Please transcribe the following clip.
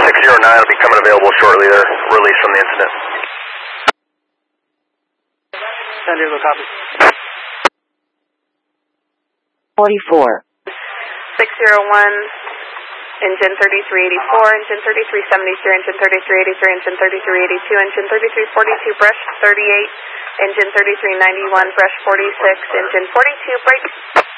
609 will be coming available shortly. They're released from the incident. San Diego, copy. 44. 601, engine 3384, engine 3373, engine 3383, engine 3382, engine 3342, brush 38, engine 3391, brush 46, engine 42, brake.